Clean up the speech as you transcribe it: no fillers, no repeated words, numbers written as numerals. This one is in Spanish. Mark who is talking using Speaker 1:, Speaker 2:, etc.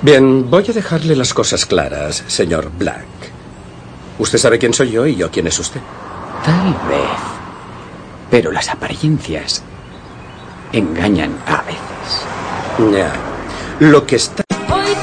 Speaker 1: Bien, voy a dejarle las cosas claras, señor Black. Usted sabe quién soy yo y yo quién es usted.
Speaker 2: Tal vez. Pero las apariencias engañan a veces.
Speaker 1: Ya. Lo que está